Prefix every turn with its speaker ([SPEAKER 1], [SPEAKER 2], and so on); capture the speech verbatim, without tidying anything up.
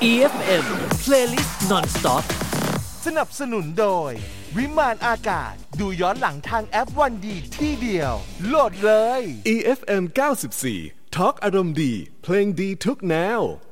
[SPEAKER 1] อี เอฟ เอ็ม Playlist Non-Stop
[SPEAKER 2] สนับสนุนโดยวิมานอากาศดูย้อนหลังทางแอปวันดีที่เดียวโหลดเลย
[SPEAKER 3] อี เอฟ เอ็ม เก้าสิบสี่ Talk อารมณ์ดีเพลงดีทุกแนว